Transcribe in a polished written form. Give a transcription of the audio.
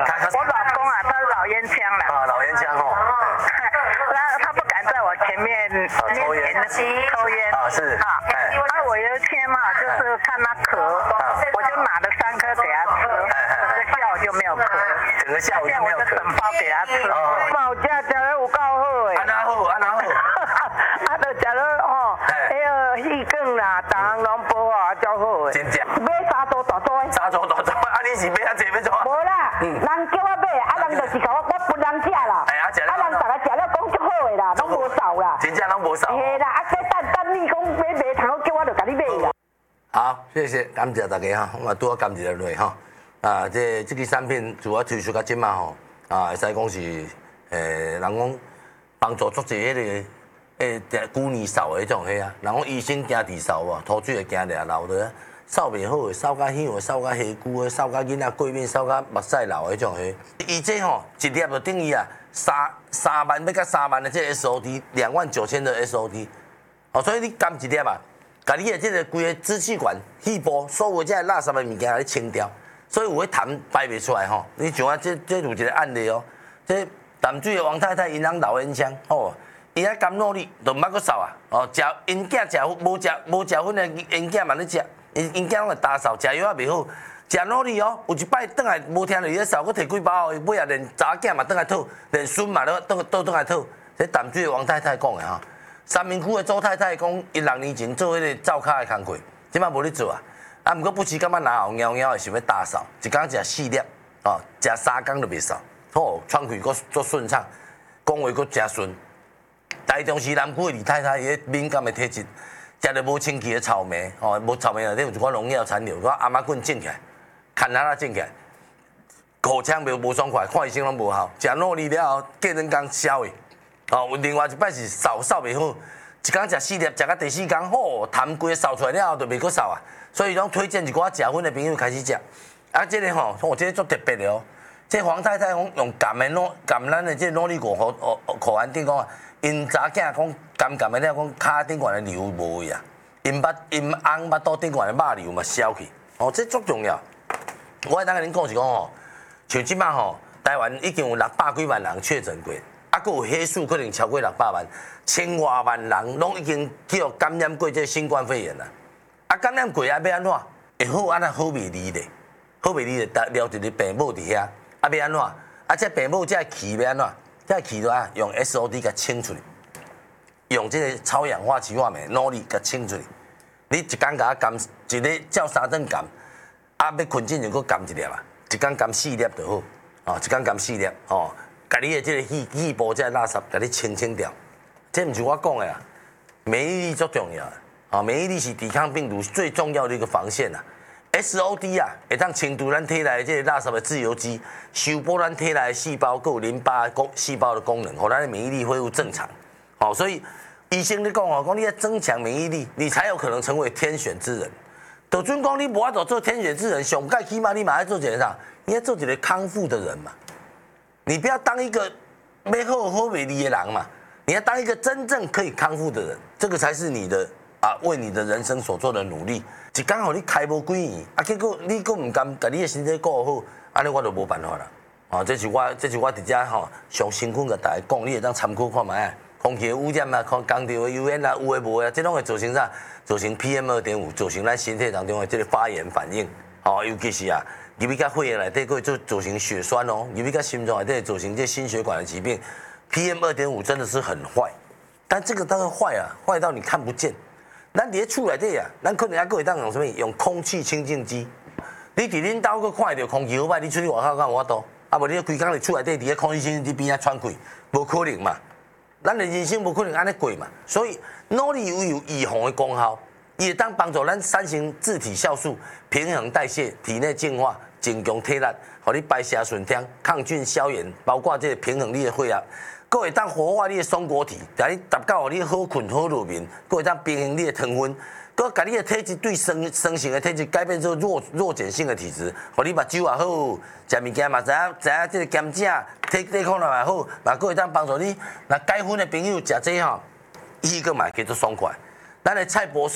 我老公啊，他是老烟枪了。 啊，老烟枪哦。 他不敢在我前面抽烟。 抽烟。 啊，是。 我有一天嘛，就是看他咳，我就拿了3颗给他吃，这个下午就没有咳。 整个下午就没有咳。 我就整包给他吃。嘛有吃得有够好诶。 安那好，安那好。 就食了吼，迄个细卷啦，逐项拢补啊，足好诶。 真正。 买3组大组诶。 3组大组，你是买遐济要做？ 无啦，人叫我买，人就是甲我分人食啦。人逐个食了讲足好诶啦，拢无少啦。 真正拢无少。 嘿啦，等你讲买通，叫我就甲你买啦。 好，谢谢，感谢大家哈，我拄好感谢落哈。这个产品自我推出到今嘛吼，会使讲是人讲帮助足济迄个久年少的迄种嘿啊，人讲医生惊治少啊，土水会惊掠老的，扫袂好的，扫甲响的，扫甲下久的，扫甲囡仔过敏，扫甲目屎流的迄种嘿。伊这吼一粒就等于啊3万要到3万的这 SOD，29000的 SOD， 哦，所以你含一粒啊。把你的这个规个支气管、肺部所有这垃圾的物件，给你清掉，所以有迄痰排袂出来吼。你像我这有一个案例哦，这淡水的王太太因翁老烟枪哦，伊遐甘露里都毋捌阁扫啊，哦，食因囝食无食薰的因囝嘛咧食，因囝拢会打扫，食药也袂好，食露里哦，有一摆倒来无听着伊咧扫，佫摕几包，尾啊连查囝嘛倒来吐，连孙嘛倒来吐，这淡水的王太太讲的哈。三明区的周太太讲，伊6年前做迄个灶骹的工课，即摆无咧做啊。毋过不时感觉哪后枵枵的，想要打扫，一工食4粒，哦，食3工就袂扫，哦，喘气佫足顺畅，讲话佫真顺。台中市南区的李太太，伊个敏感的体质，食着无清气的草莓，哦，无草莓内底有一寡农药残留，我阿妈棍种起来，牵仔整起来，口腔无爽快，看医生拢无效，食努力了后，过2工消去。哦，另外一摆是扫袂好，一工食4粒，食到第4工，吼，痰规扫出来了后就袂阁扫啊，所以拢推荐一寡食薰的朋友开始食。啊，这个吼，这个足特别的哦。这黄太太讲用含咱的这努力果口含顶讲啊，因查囝讲含的了，讲骹顶管的瘤无去啊，因翁巴肚顶管的肉瘤嘛消去。哦，这足重要。我会当甲恁讲是讲吼，像即摆吼，台湾已经有600几万人确诊过。啊，佫有黑数可能超过600万，1000多万人拢已经叫感染过这新冠肺炎啦。啊，感染过啊，要安怎？会好安那好袂离咧，好袂离咧，撩一个病母伫遐，啊要安怎？啊，这病母这气要安怎？这气就啊用 SOD 甲清出来，用这个超氧化硼化镁努力甲清出来。你一工甲含一个照3顿含，啊要困之前佫含1粒啊，一工含4粒就好，哦，一工含4粒，哦。把你的这个肺部这垃圾，给你清掉，这不是我讲的啦。免疫力最重要的，啊，免疫力是抵抗病毒最重要的一个防线呐。SOD 啊，会当清除咱体内这个垃圾的自由基，修补咱体内的细胞，还有淋巴细胞的功能，让咱的免疫力恢复正常。好，所以医生咧讲哦，讲你要增强免疫力，你才有可能成为天选之人。就准讲你无法度做天选之人，上盖起码你嘛要做一个啥？你要做一个康复的人嘛。你不要当一个没好美丽的人嘛，你要当一个真正可以康复的人，这个才是你的为你的人生所做的努力。一刚好你开无几年，结果你佫唔甘把你的身体顾好，安尼我就无办法啦。这是我伫遮吼上辛苦甲大家讲，你会当参考看卖。空气污染啊，工地的油烟啊，有诶无诶，这拢会造成啥？造成 PM2.5，造成咱身体当中的这个发炎反应。尤其是入去到肺炎内底，会造成血栓哦；入去到心脏内底，造成这心血管的疾病。PM2.5真的是很坏，但这个当然坏啊，坏到你看不见。咱伫咧厝内底咱可能还会当用什么？用空气清净机。你伫恁兜佫看到空气好歹，你出去外口敢有法度？无你规工伫厝内底伫咧空气清净机边仔喘气，无可能嘛。咱的人生无可能安尼过嘛。所以努力有预防的功效，伊会当帮助咱产生自体酵素，平衡代谢，体内净化。增强体力，互你排泄顺畅，抗菌消炎，包括这个平衡你的血压，佫会当活化你的松果体，让你达到你好困好入眠，佫会当平衡你的糖分，佫甲你的体质对生性的体质改变做弱碱性的体质，互你目睭也好，食物件嘛知影这个咸食，抵抗力也好，嘛佫会当帮助你。那解芬的朋友食这吼，伊佫嘛叫做爽快。咱的蔡博士。